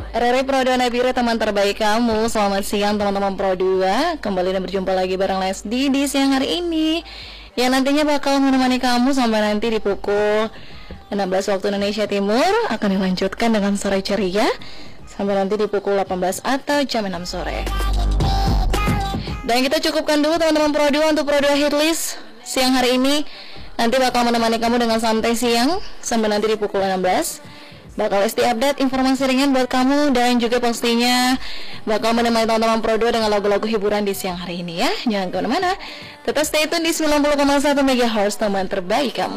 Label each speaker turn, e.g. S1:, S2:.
S1: Rere Pro 2 Nabira, teman terbaik kamu. Selamat siang teman-teman Pro 2. Kembali dan berjumpa lagi bareng Lesdi di siang hari ini, yang nantinya bakal menemani kamu sampai nanti di pukul 16 waktu Indonesia Timur. Akan dilanjutkan dengan sore ceria sampai nanti di pukul 18 atau jam 6 sore. Dan kita cukupkan dulu teman-teman Pro 2 untuk Pro 2 Hitlist siang hari ini. Nanti bakal menemani kamu dengan santai siang sampai nanti di pukul 16. Bakal Lesti update informasi ringan buat kamu, dan juga pastinya bakal menemani teman-teman Pro 2 dengan lagu-lagu hiburan di siang hari ini ya. Jangan kemana-mana, tetap stay tune di 90,1 MHz teman terbaik kamu.